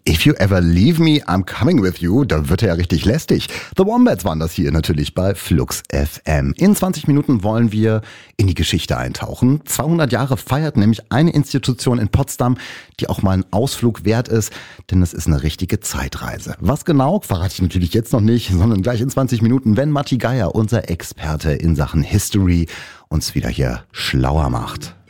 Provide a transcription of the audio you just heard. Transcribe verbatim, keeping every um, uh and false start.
If You Ever Leave Me, I'm Coming With You, da wird er ja richtig lästig. The Wombats waren das hier natürlich bei Flux F M. In zwanzig Minuten wollen wir in die Geschichte eintauchen. zweihundert Jahre feiert nämlich eine Institution in Potsdam, die auch mal einen Ausflug wert ist, denn es ist eine richtige Zeitreise. Was genau, verrate ich natürlich jetzt noch nicht, sondern gleich in zwanzig Minuten, wenn Matti Geier, unser Experte in Sachen History, uns wieder hier schlauer macht.